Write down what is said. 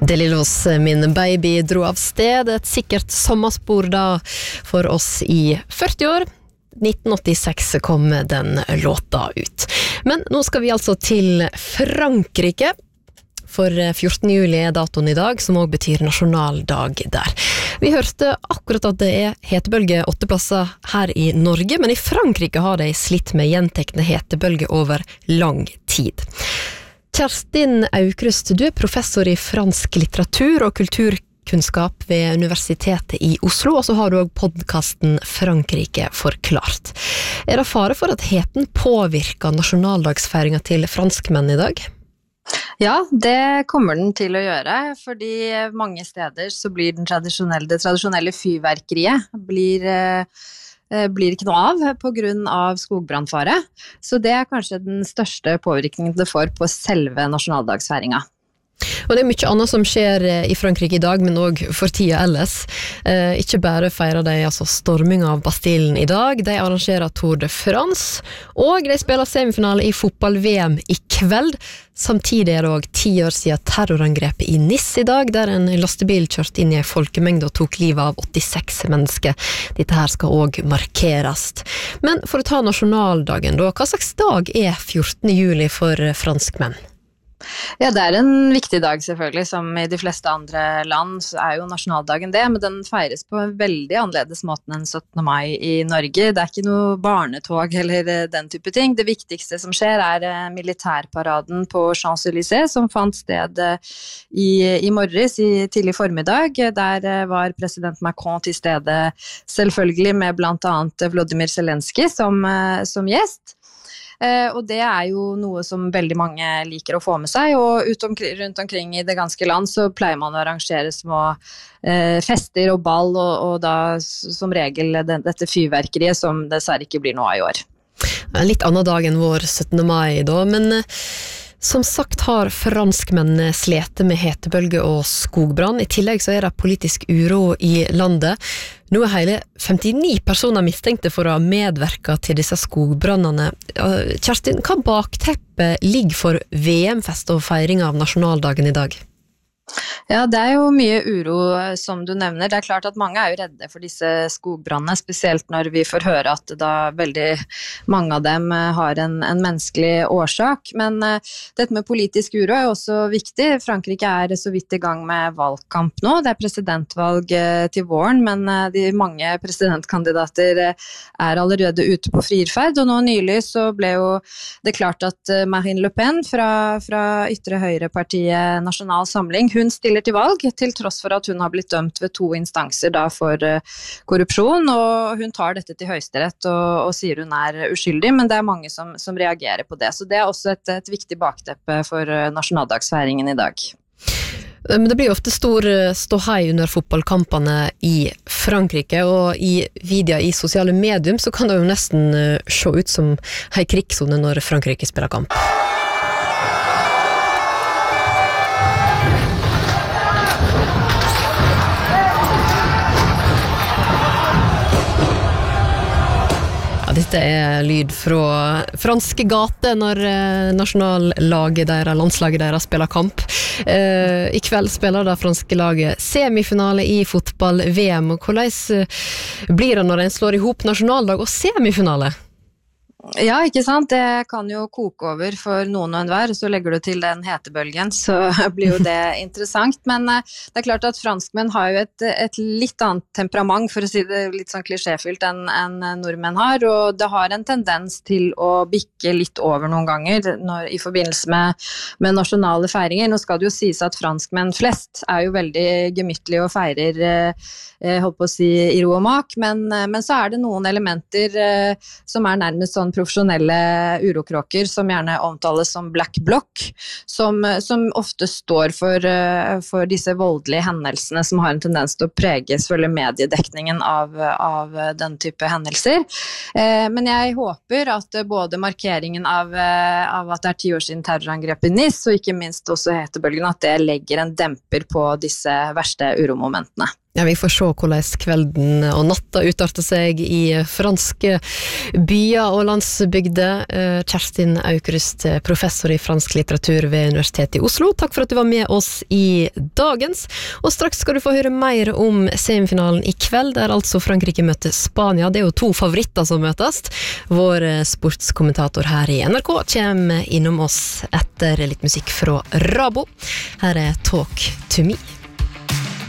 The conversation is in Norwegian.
Det lille hos min baby dro av sted, et sikkert sommerspor da for oss i 40 år. 1986 kom den låta ut. Men nå skal vi altså til Frankrike, for 14. juli er datoen i dag, som også betyr nasjonaldag der. Vi hørte akkurat at det er hetebølge 8 plasser her i Norge, men i Frankrike har de slitt med gjentekne hetebølge over lang tid. Kjerstin Aukrust, du er professor i fransk litteratur og kulturkunnskap ved Universitetet i Oslo, og så har du også podcasten Frankrike forklart. Er det fare for at heten påvirker nasjonaldagsfeiringen til franskmenn i dag? Ja, det kommer den til å gjøre, fordi mange steder så blir det tradisjonelle fyrverkeriet blir ikke noe av på grunn av skogbrannfare. Så det er kanskje den største påvirkningen det får på selve nasjonaldagsfeiringen. Og det er mye annet som skjer i Frankrike i dag, men også for tida ellers. Ikke bare feirer de storming av Bastillen i dag, de arrangerer Tour de France, og de spiller semifinale i fotball-VM i kveld. Samtidig er det også 10 år siden terrorangrepet i Nice i dag, der en lastebil kjørte inn i en folkemengde og tok livet av 86 mennesker. Dette her skal også markeres. Men for å ta nasjonaldagen da, hva slags dag er 14. juli for franskmenn? Ja, det er en viktig dag selvfølgelig, som i de fleste andre land så er jo nasjonaldagen det, men den feires på en veldig annerledes måte enn 17. mai i Norge. Det er ikke noe barnetog eller den type ting. Det viktigste som skjer er militærparaden på Champs-Élysées, som fant sted i morges, i tidlig formiddag. Der var president Macron til stede, selvfølgelig med blant annet Volodymyr Zelenskyj som gjest. Og det er jo noe som veldig mange liker å få med seg, og rundt omkring i det ganske land så pleier man å arrangere små fester og ball, og da som regel dette fyrverkeriet som dessverre ikke blir noe av i år. En litt annen dag enn vår 17. mai da, men som sagt har franskmennene slete med hetebølge og skogbrann. I tillegg så er det politisk uro i landet. Nå er hele 59 personer mistenkte for å ha medvirket til disse skogbrannene. Kjerstin, hva bakteppe ligger for VM-fest og feiring av nasjonaldagen i dag? Ja, det er jo mye uro som du nevner. Det er klart at mange er jo redde for disse skogbrannene, spesielt når vi får høre at da veldig mange av dem har en menneskelig årsak. Men dette med politisk uro er jo også viktig. Frankrike er så vidt i gang med valgkamp nå. Det er presidentvalg til våren, men de mange presidentkandidater er allerede ute på friferd. Og nå nylig så ble jo det klart at Marine Le Pen fra ytre høyrepartiet Nasjonal Samling, hun stiller til valg, til tross for at hun har blitt dømt ved 2 instanser da for korrupsjon, og hun tar dette til høyesterett og sier hun er uskyldig, men det er mange som reagerer på det. Så det er også et viktig bakteppe for nasjonaldagsfeiringen i dag. Men det blir jo ofte stor ståhei under fotballkampene i Frankrike, og i videoer i sosiale medier så kan det jo nesten se ut som en krigszone når Frankrike spiller kamp. Dette er lyd fra franske gater når nasjonallaget deres, landslaget deres spiller kamp. I kveld spiller det franske laget semifinale i fotball-VM. Hvordan blir det når en slår ihop nasjonaldag og semifinale? Ja, ikke sant? Det kan jo koke over for noen og enhver, så legger du til den hetebølgen, så blir jo det interessant. Men det er klart at franskmenn har jo et litt annet temperament, for å si det litt sånn klisjéfylt enn nordmenn har, og det har en tendens til å bikke litt over noen ganger i forbindelse med nasjonale feiringer. Nå skal det jo sies at franskmenn flest er jo veldig gemyttlige og feirer, holdt på å si, i ro og mak, men så er det noen elementer som er nærmest sånn profesjonelle urokråker som gjerne omtales som black bloc, som ofte står for disse voldelige hendelsene som har en tendens til å prege selvfølgelig mediedekningen av den type hendelser. Men jeg håper at både markeringen av at det er 10 år siden terrorangrepet i Nice, og ikke minst også hetebølgen, at det legger en demper på disse verste uromomentene. Ja, vi får se hvordan kvelden og natta utarter seg i franske byer og landsbygder. Kerstin Aukrust, professor i fransk litteratur ved Universitetet i Oslo. Takk for at du var med oss i dagens. Og straks skal du få høre mer om semifinalen i kveld, der altså Frankrike møter Spania. Det er jo to favoritter som møtes. Vår sportskommentator her i NRK kommer innom oss etter litt musikk fra Rabo. Her er Talk to Me.